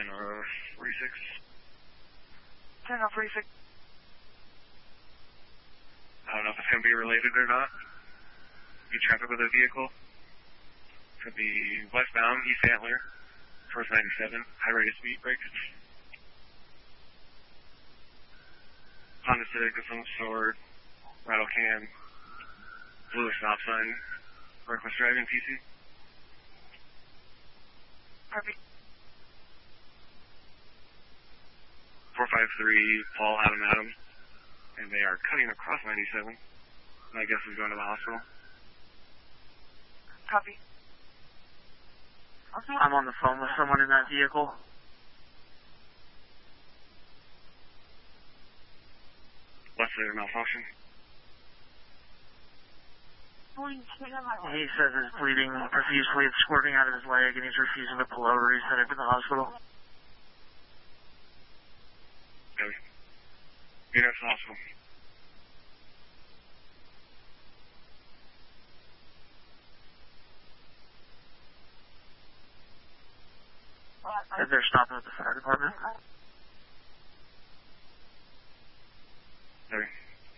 10-46. 10-46. I don't know if it's going to be related or not. Be traffic with a vehicle. Could be westbound, East Antler, First 97, high rate of speed brakes. Honda Civic of some sort, rattle can, blue stop sign, reckless driving, PC. Copy. 453, Paul Adam, and they are cutting across 97. My guess is going to the hospital. Copy. I'm on the phone with someone in that vehicle. What's their malfunction? He says he's bleeding profusely, it's squirting out of his leg, and he's refusing to pull over. He's headed to the hospital. Okay. You're next to the hospital. They're stopping at the fire department. Sorry.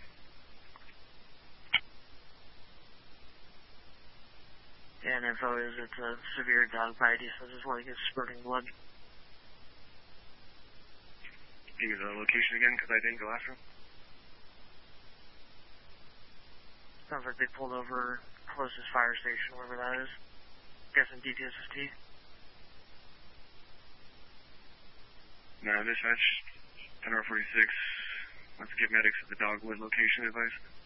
And info is it's a severe dog bite. He says his leg is spurting blood. Give me the location again, because I didn't go after him. Sounds like they pulled over closest fire station, wherever that is. Guessing DTSST. No, dispatch, 10-46. Let's get medics at the Dogwood location advice.